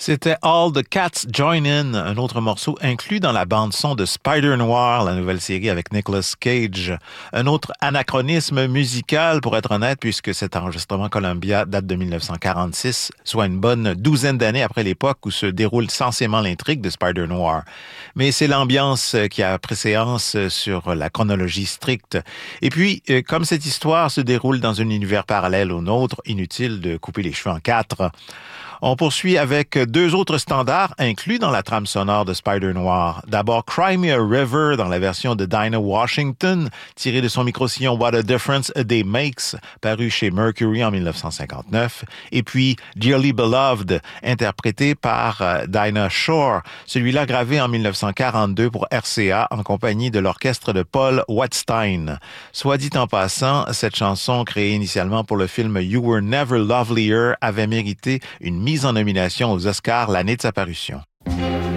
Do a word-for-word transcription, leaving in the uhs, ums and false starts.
C'était All the Cats Join In, un autre morceau inclus dans la bande-son de Spider-Noir, la nouvelle série avec Nicolas Cage. Un autre anachronisme musical, pour être honnête, puisque cet enregistrement Columbia date de dix-neuf cent quarante-six, soit une bonne douzaine d'années après l'époque où se déroule censément l'intrigue de Spider-Noir. Mais c'est l'ambiance qui a préséance sur la chronologie stricte. Et puis, comme cette histoire se déroule dans un univers parallèle au nôtre, inutile de couper les cheveux en quatre. On poursuit avec deux autres standards inclus dans la trame sonore de Spider-Noir. D'abord, Cry Me a River dans la version de Dinah Washington, tirée de son micro-sillon What a Difference a Day Makes, paru chez Mercury en dix-neuf cent cinquante-neuf. Et puis, Dearly Beloved, interprété par Dinah Shore, celui-là gravé en dix-neuf cent quarante-deux pour R C A en compagnie de l'orchestre de Paul Wettstein. Soit dit en passant, cette chanson, créée initialement pour le film You Were Never Lovelier, avait mérité une mise en nomination aux Oscars l'année de sa parution.